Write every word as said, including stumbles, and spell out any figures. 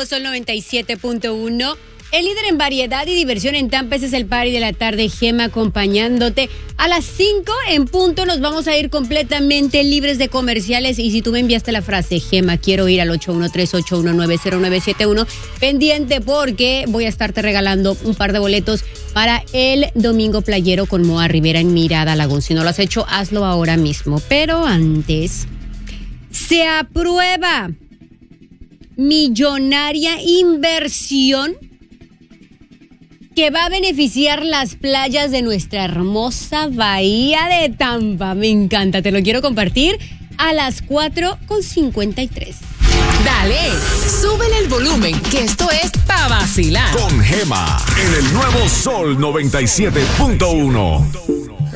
nuevo Sol noventa y siete punto uno. El líder en variedad y diversión en Tampa, ese es el party de la tarde, Gema, acompañándote. A las cinco en punto nos vamos a ir completamente libres de comerciales. Y si tú me enviaste la frase, Gema, quiero ir al ocho uno tres, ocho uno nueve, cero nueve siete uno, pendiente porque voy a estarte regalando un par de boletos para el Domingo Playero con Moa Rivera en Mirada Lagún. Si no lo has hecho, hazlo ahora mismo. Pero antes, se aprueba millonaria inversión que va a beneficiar las playas de nuestra hermosa bahía de Tampa. Me encanta, te lo quiero compartir a las cuatro con cincuenta y tres. Dale, súbele el volumen, que esto es pa' vacilar. Con Gema, en el nuevo Sol noventa y siete punto uno.